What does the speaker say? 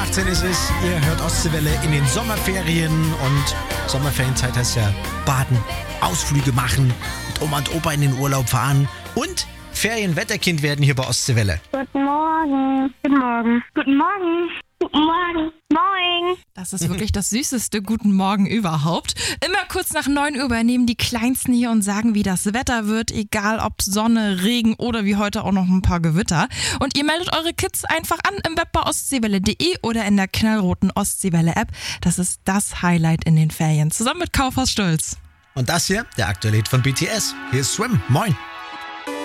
18 ist es, ihr hört Ostseewelle in den Sommerferien und Sommerferienzeit heißt ja baden, Ausflüge machen, mit Oma und Opa in den Urlaub fahren und Ferienwetterkind werden hier bei Ostseewelle. Guten Morgen. Guten Morgen. Guten Morgen. Guten Morgen. Moin. Das ist wirklich das süßeste Guten Morgen überhaupt. Immer kurz nach 9 Uhr übernehmen die Kleinsten hier und sagen, wie das Wetter wird, egal ob Sonne, Regen oder wie heute auch noch ein paar Gewitter. Und ihr meldet eure Kids einfach an im Web bei ostseewelle.de oder in der knallroten Ostseewelle-App. Das ist das Highlight in den Ferien, zusammen mit Kaufhaus Stolz. Und das hier, der aktuelle Hit von BTS. Hier ist Swim. Moin.